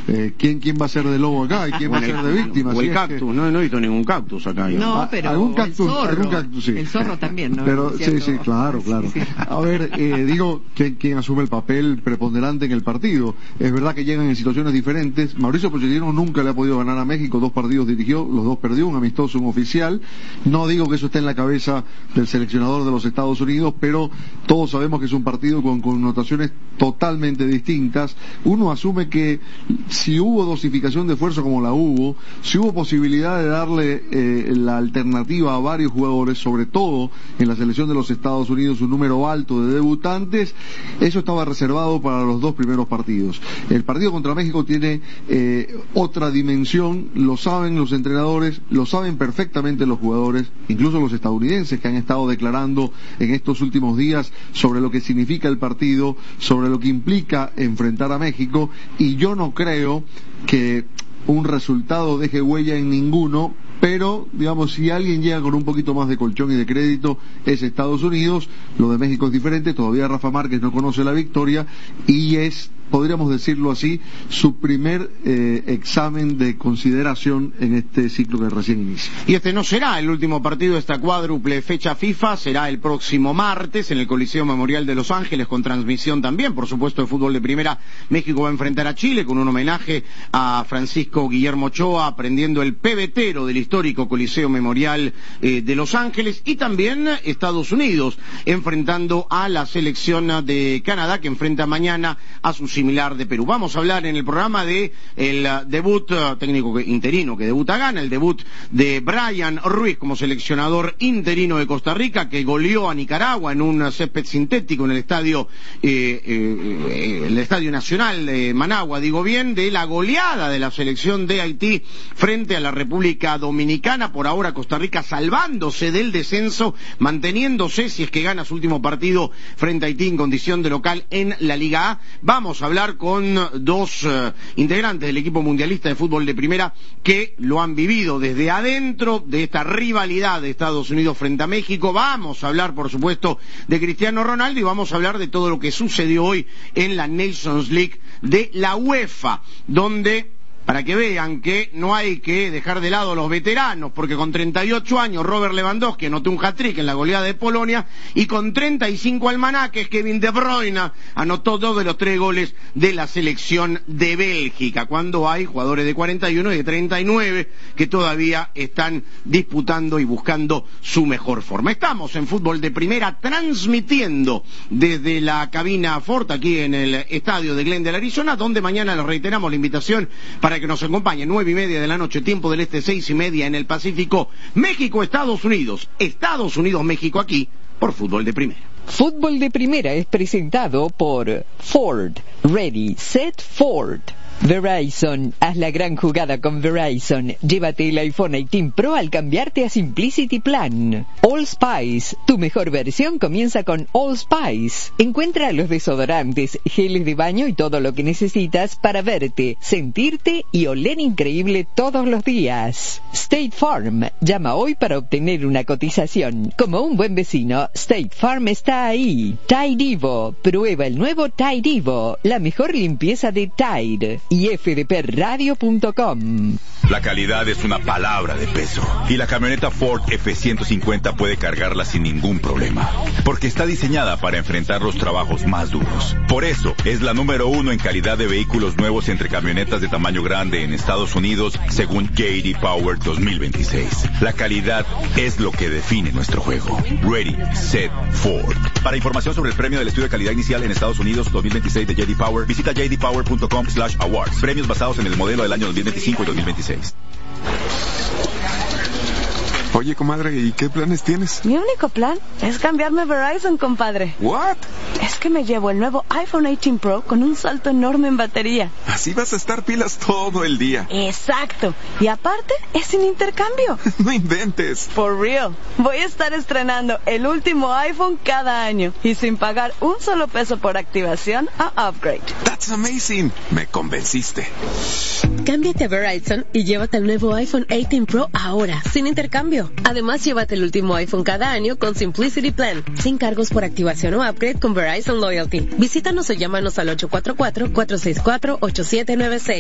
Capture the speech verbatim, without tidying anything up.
eh, ¿quién, quién va a ser de lobo acá y quién va a ser de víctima? O el si cactus, que... no, no he visto ningún cactus acá. No, ¿no? pero algún cactus, el zorro, algún cactus, sí. El zorro también, ¿no? Pero, sí, sí, claro, claro. Sí, sí. A ver, eh, digo, ¿quién, quién asume el papel preponderante en el partido? Es verdad que llegan en situaciones diferentes. Mauricio Pochettino nunca le ha podido ganar a México, dos partidos dirigió, los dos perdió, un amistoso, un oficial. No digo que eso esté en la cabeza del seleccionador de los Estados Unidos, pero todos sabemos que es un partido con connotaciones totalmente distintas. Uno asume que si hubo dosificación de esfuerzo como la hubo, si hubo posibilidad de darle eh, la alternativa a varios jugadores, sobre todo en la selección de los Estados Unidos, un número alto de debutantes, eso estaba reservado para los dos primeros partidos. El partido contra México tiene eh, otra dimensión, lo saben los entrenadores, lo saben perfectamente los jugadores, incluso los estadounidenses que han estado declarando en estos últimos días sobre lo que significa el partido, sobre lo que implica enfrentar a México, y yo no creo que un resultado deje huella en ninguno, pero, digamos, si alguien llega con un poquito más de colchón y de crédito es Estados Unidos. Lo de México es diferente, todavía Rafa Márquez no conoce la victoria y es, podríamos decirlo así, su primer eh, examen de consideración en este ciclo que recién inicia. Y este no será el último partido de esta cuádruple fecha FIFA, será el próximo martes en el Coliseo Memorial de Los Ángeles, con transmisión también, por supuesto, de fútbol de primera. México va a enfrentar a Chile con un homenaje a Francisco Guillermo Ochoa, prendiendo el pebetero del histórico Coliseo Memorial eh, de Los Ángeles, y también Estados Unidos enfrentando a la selección de Canadá, que enfrenta mañana a su similar de Perú. Vamos a hablar en el programa de el uh, debut uh, técnico que, interino que debuta gana, el debut de Brian Ruiz como seleccionador interino de Costa Rica, que goleó a Nicaragua en un césped sintético en el estadio eh, eh, eh, el Estadio Nacional de Managua, digo bien, de la goleada de la selección de Haití frente a la República Dominicana. Por ahora Costa Rica salvándose del descenso, manteniéndose, si es que gana su último partido frente a Haití en condición de local en la Liga A. Vamos a hablar con dos uh, integrantes del equipo mundialista de fútbol de primera que lo han vivido desde adentro de esta rivalidad de Estados Unidos frente a México. Vamos a hablar, por supuesto, de Cristiano Ronaldo y vamos a hablar de todo lo que sucedió hoy en la Nations League de la UEFA, donde, para que vean que no hay que dejar de lado a los veteranos, porque con treinta y ocho años Robert Lewandowski anotó un hat-trick en la goleada de Polonia, y con treinta y cinco almanaques Kevin De Bruyne anotó dos de los tres goles de la selección de Bélgica, cuando hay jugadores de cuarenta y uno y de treinta y nueve que todavía están disputando y buscando su mejor forma. Estamos en Fútbol de Primera, transmitiendo desde la cabina Ford aquí en el estadio de Glendale, Arizona, donde mañana les reiteramos la invitación para que nos acompañe, nueve y media de la noche, tiempo del este, seis y media en el Pacífico, México, Estados Unidos, Estados Unidos, México, aquí, por Fútbol de Primera. Fútbol de Primera es presentado por Ford. Ready, Set, Ford. Verizon, haz la gran jugada con Verizon. Llévate el iPhone dieciocho Pro al cambiarte a Simplicity Plan. All Spice, tu mejor versión comienza con All Spice. Encuentra los desodorantes, geles de baño y todo lo que necesitas para verte, sentirte y oler increíble todos los días. State Farm, llama hoy para obtener una cotización. Como un buen vecino, State Farm está ahí. Tide Evo, prueba el nuevo Tide Evo, la mejor limpieza de Tide. Y f d p radio punto com. La calidad es una palabra de peso y la camioneta Ford F ciento cincuenta puede cargarla sin ningún problema, porque está diseñada para enfrentar los trabajos más duros. Por eso es la número uno en calidad de vehículos nuevos entre camionetas de tamaño grande en Estados Unidos, según J D Power dos mil veintiséis. La calidad es lo que define nuestro juego. Ready, Set, Ford. Para información sobre el premio del estudio de calidad inicial en Estados Unidos dos mil veintiséis de J D Power, visita j d power punto com slash awards. Premios basados en el modelo del año dos mil veinticinco y dos mil veintiséis. Oye, comadre, ¿y qué planes tienes? Mi único plan es cambiarme a Verizon, compadre. ¿What? Es que me llevo el nuevo iPhone dieciocho Pro con un salto enorme en batería. Así vas a estar pilas todo el día. Exacto. Y aparte, es sin intercambio. No inventes. For real. Voy a estar estrenando el último iPhone cada año y sin pagar un solo peso por activación a upgrade. That's amazing. Me convenciste. Cámbiate a Verizon y llévate el nuevo iPhone dieciocho Pro ahora, sin intercambio. Además, llévate el último iPhone cada año con Simplicity Plan, sin cargos por activación o upgrade con Verizon Loyalty. Visítanos o llámanos al ocho cuatro cuatro, cuatro seis cuatro, ocho siete nueve seis.